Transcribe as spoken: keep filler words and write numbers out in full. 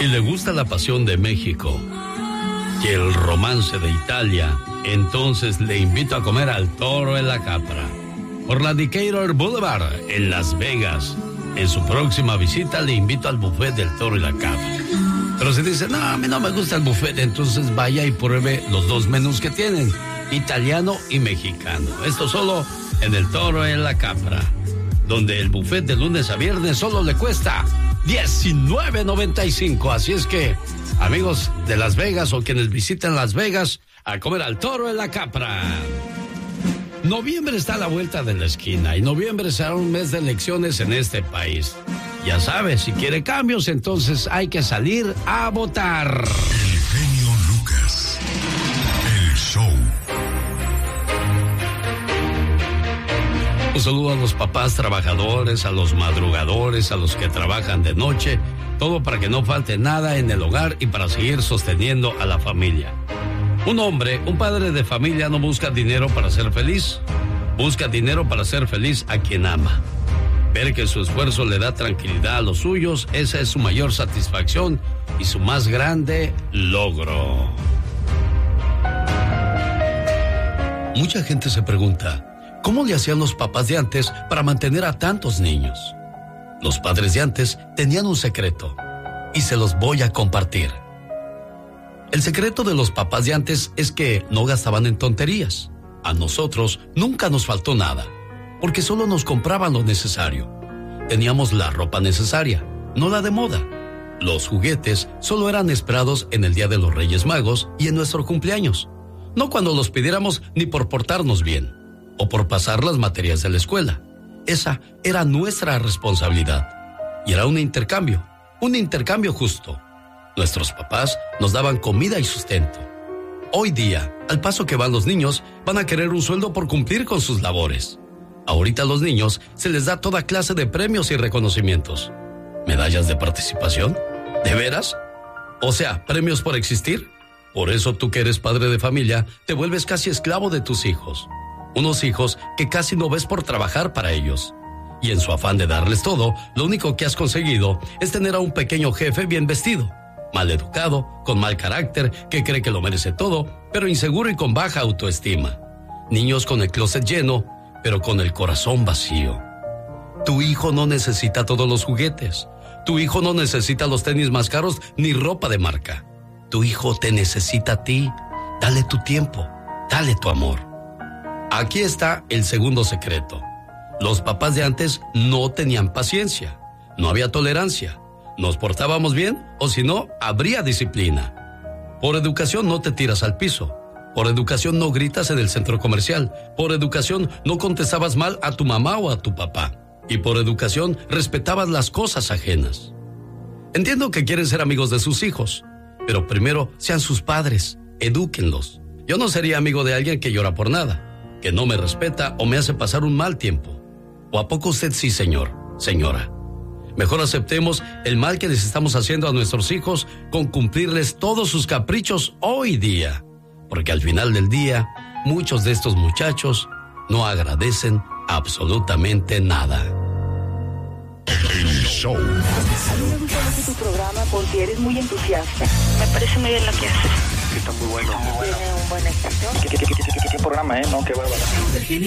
Si le gusta la pasión de México y el romance de Italia, entonces le invito a comer al Toro en la Capra, por la Decatur Boulevard, en Las Vegas. En su próxima visita le invito al buffet del Toro y la Capra. Pero si dice, no, a mí no me gusta el buffet, entonces vaya y pruebe los dos menús que tienen, italiano y mexicano. Esto solo en el Toro en la Capra, donde el buffet de lunes a viernes solo le cuesta diecinueve noventa y cinco. Así es que, amigos de Las Vegas o quienes visiten Las Vegas, a comer al Toro en la Capra. Noviembre está a la vuelta de la esquina y noviembre será un mes de elecciones en este país. Ya sabes, si quiere cambios, entonces hay que salir a votar. El genio Lucas. El show. Un saludo a los papás trabajadores, a los madrugadores, a los que trabajan de noche, todo para que no falte nada en el hogar y para seguir sosteniendo a la familia. Un hombre, un padre de familia no busca dinero para ser feliz, busca dinero para ser feliz a quien ama. Ver que su esfuerzo le da tranquilidad a los suyos, esa es su mayor satisfacción y su más grande logro. Mucha gente se pregunta, ¿cómo le hacían los papás de antes para mantener a tantos niños? Los padres de antes tenían un secreto y se los voy a compartir. El secreto de los papás de antes es que no gastaban en tonterías. A nosotros nunca nos faltó nada, porque solo nos compraban lo necesario. Teníamos la ropa necesaria, no la de moda. Los juguetes solo eran esperados en el Día de los Reyes Magos y en nuestro cumpleaños, no cuando los pidiéramos ni por portarnos bien o por pasar las materias de la escuela. Esa era nuestra responsabilidad y era un intercambio, un intercambio justo. Nuestros papás nos daban comida y sustento. Hoy día, al paso que van los niños, van a querer un sueldo por cumplir con sus labores. Ahorita a los niños se les da toda clase de premios y reconocimientos. ¿Medallas de participación? ¿De veras? O sea, ¿premios por existir? Por eso tú que eres padre de familia, te vuelves casi esclavo de tus hijos. Unos hijos que casi no ves por trabajar para ellos. Y en su afán de darles todo, lo único que has conseguido es tener a un pequeño jefe bien vestido, mal educado, con mal carácter, que cree que lo merece todo, pero inseguro y con baja autoestima. Niños con el closet lleno, pero con el corazón vacío. Tu hijo no necesita todos los juguetes. Tu hijo no necesita los tenis más caros ni ropa de marca. Tu hijo te necesita a ti. Dale tu tiempo, dale tu amor. Aquí está el segundo secreto. Los papás de antes no tenían paciencia, no había tolerancia. Nos portábamos bien o si no, habría disciplina. Por educación no te tiras al piso. Por educación no gritas en el centro comercial. Por educación no contestabas mal a tu mamá o a tu papá. Y por educación respetabas las cosas ajenas. Entiendo que quieren ser amigos de sus hijos, pero primero sean sus padres, edúquenlos. Yo no sería amigo de alguien que llora por nada, que no me respeta o me hace pasar un mal tiempo. ¿O a poco usted sí, señor, señora? Mejor aceptemos el mal que les estamos haciendo a nuestros hijos con cumplirles todos sus caprichos hoy día. Porque al final del día, muchos de estos muchachos no agradecen absolutamente nada. El show. A mí me gusta mucho tu programa porque eres muy entusiasta. Me parece muy bien lo que haces. Está muy bueno. Tiene un buen estación. ¿Qué, qué, qué, qué, qué, qué programa, eh? No, qué bárbaro.